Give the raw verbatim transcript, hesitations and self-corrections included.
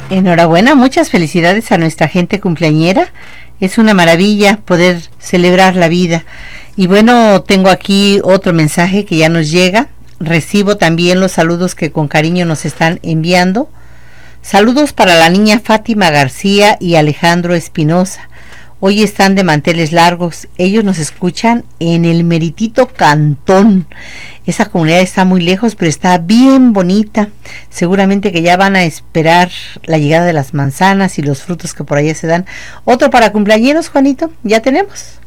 Enhorabuena, muchas felicidades a nuestra gente cumpleañera. Es una maravilla poder celebrar la vida. Y bueno, tengo aquí otro mensaje que ya nos llega. Recibo también los saludos que con cariño nos están enviando. Saludos para la niña Fátima García y Alejandro Espinosa. Hoy están de manteles largos. Ellos nos escuchan en el meritito Cantón. Esa comunidad está muy lejos, pero está bien bonita. Seguramente que ya van a esperar la llegada de las manzanas y los frutos que por allá se dan. Otro para cumpleañeros, Juanito, ¿ya tenemos?